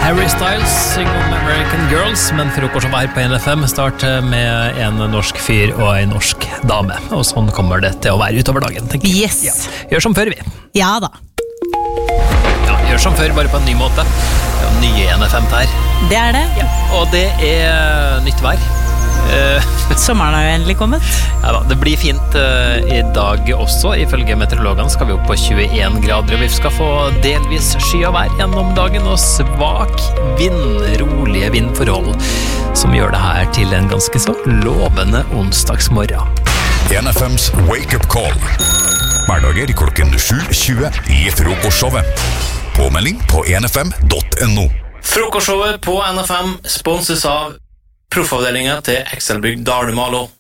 Harry Styles synger om American Girls, men frokost her på NFM starter med en norsk fyr og en norsk dame. Og sånn kommer det til å være utover dagen, tenker jeg. Yes. Ja. Gjør som før, vi. Ja da. Ja, gjør som før, bare på en ny måte. Det er jo nye NFM her. Det er det. Ja. Og det er nytt vær. Sommeren har jo endelig kommet. Ja da, det blir fint i dag også. Ifølge meteorologene skal vi opp på 21 grader, og vi skal få delvis sky og vær gjennom dagen, og svak vind, rolige vindforhold, som gjør det her til en ganske så lovende onsdagsmorgen. NFMs Wake Up Call. Hverdager klokken 7:20 i frokostshowet. Påmelding på nfm.no. Frokostshowet på NFM sponses av proffavdelingen til Excelbygg Dalmalo.